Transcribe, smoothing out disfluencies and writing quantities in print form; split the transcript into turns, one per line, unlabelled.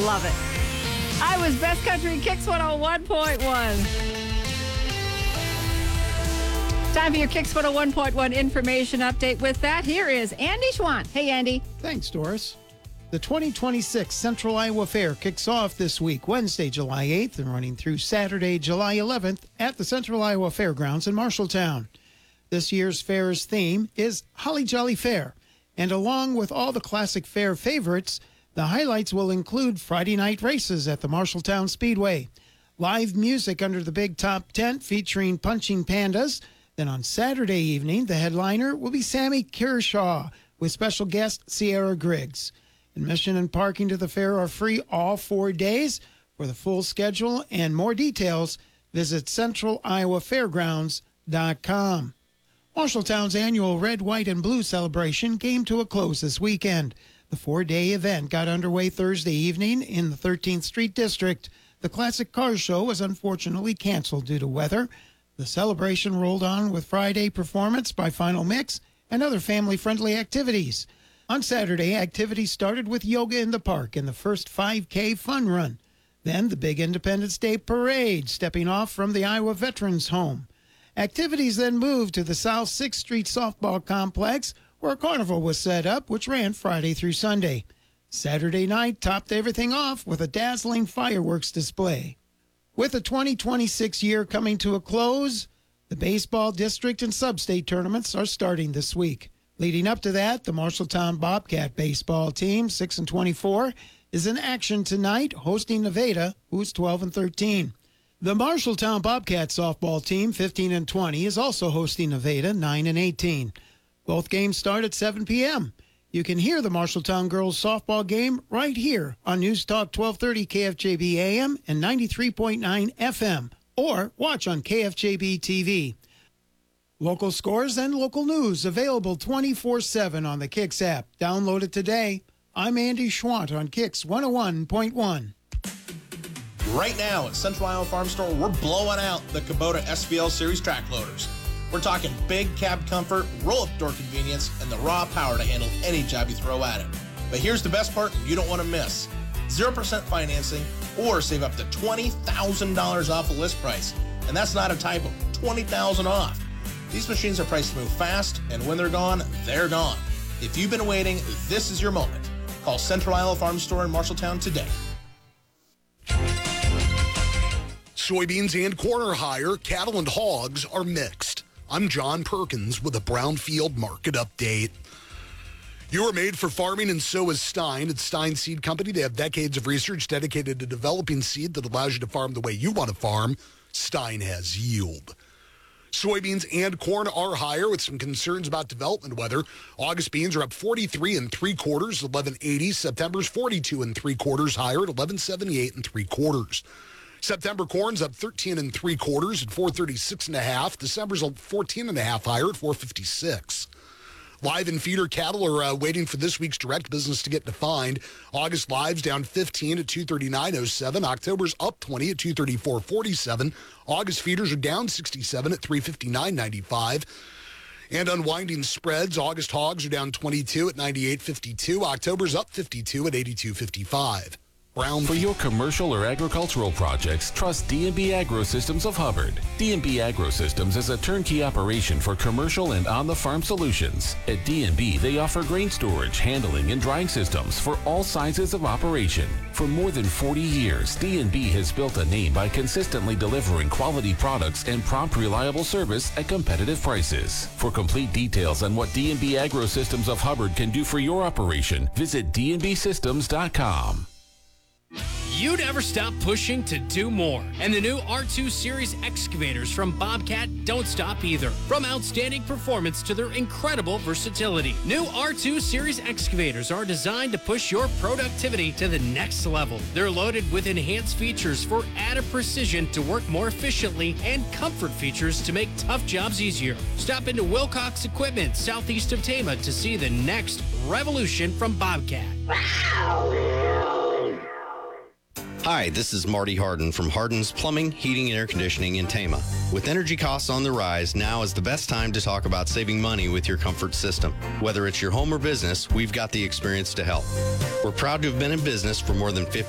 Love it. Iowa's Best Country Kicks 101.1. Time for your Kicks 101.1 information update. With that, here is Andy Schwant. Hey, Andy.
Thanks, Doris. The 2026 Central Iowa Fair kicks off this week, Wednesday, July 8th, and running through Saturday, July 11th at the Central Iowa Fairgrounds in Marshalltown. This year's fair's theme is Holly Jolly Fair, and along with all the classic fair favorites, the highlights will include Friday night races at the Marshalltown Speedway, live music under the big top tent featuring Punching Pandas. Then on Saturday evening, the headliner will be Sammy Kershaw with special guest Sierra Griggs. Admission and parking to the fair are free all 4 days. For the full schedule and more details, visit centraliowafairgrounds.com. Marshalltown's annual Red, White, and Blue celebration came to a close this weekend. The 4-day event got underway Thursday evening in the 13th Street District. The Classic Car Show was unfortunately canceled due to weather. The celebration rolled on with Friday performance by Final Mix and other family-friendly activities. On Saturday, activities started with yoga in the park and the first 5K fun run. Then the big Independence Day parade, stepping off from the Iowa Veterans Home. Activities then moved to the South 6th Street Softball Complex, where a carnival was set up, which ran Friday through Sunday. Saturday night topped everything off with a dazzling fireworks display. With the 2026 year coming to a close, the baseball district and sub-state tournaments are starting this week. Leading up to that, the Marshalltown Bobcat baseball team, 6-24, is in action tonight, hosting Nevada, who's 12-13. The Marshalltown Bobcat softball team, 15-20, is also hosting Nevada, 9-18. Both games start at 7 p.m. You can hear the Marshalltown girls softball game right here on News Talk 1230 KFJB AM and 93.9 FM, or watch on KFJB TV. Local scores and local news available 24/7 on the Kicks app. Download it today. I'm Andy Schwant on Kicks 101.1.
Right now at Central Iowa Farm Store, we're blowing out the Kubota SVL Series track loaders. We're talking big cab comfort, roll-up door convenience, and the raw power to handle any job you throw at it. But here's the best part you don't want to miss. 0% financing or save up to $20,000 off the list price. And that's not a typo, $20,000 off. These machines are priced to move fast, and when they're gone, they're gone. If you've been waiting, this is your moment. Call Central Iowa Farm Store in Marshalltown today.
Soybeans and corn are higher. Cattle and hogs are mixed. I'm John Perkins with a Brownfield Market Update. You are made for farming, and so is Stein. It's Stein Seed Company. They have decades of research dedicated to developing seed that allows you to farm the way you want to farm. Stein has yield. Soybeans and corn are higher with some concerns about development weather. August beans are up 43 3/4, 11.80. September's 42 3/4 higher at 11.78 3/4. September corn's up 13 3/4 at 436.5. December's 14.5 higher at 456. Live and feeder cattle are waiting for this week's direct business to get defined. August live's down 15 at 239.07. October's up 20 at 234.47. August feeders are down 67 at 359.95. And unwinding spreads, August hogs are down 22 at 98.52. October's up 52 at 82.55.
For your commercial or agricultural projects, trust D&B AgroSystems of Hubbard. D&B AgroSystems is a turnkey operation for commercial and on-the-farm solutions. At D&B, they offer grain storage, handling, and drying systems for all sizes of operation. For more than 40 years, D&B has built a name by consistently delivering quality products and prompt, reliable service at competitive prices. For complete details on what D&B AgroSystems of Hubbard can do for your operation, visit dnbsystems.com.
You never stop pushing to do more. And the new R2 Series excavators from Bobcat don't stop either. From outstanding performance to their incredible versatility, new R2 Series excavators are designed to push your productivity to the next level. They're loaded with enhanced features for added precision to work more efficiently and comfort features to make tough jobs easier. Stop into Wilcox Equipment, southeast of Tama, to see the next revolution from Bobcat.
Hi, this is Marty Harden from Harden's Plumbing, Heating, and Air Conditioning in Tama. With energy costs on the rise, now is the best time to talk about saving money with your comfort system. Whether it's your home or business, we've got the experience to help. We're proud to have been in business for more than 50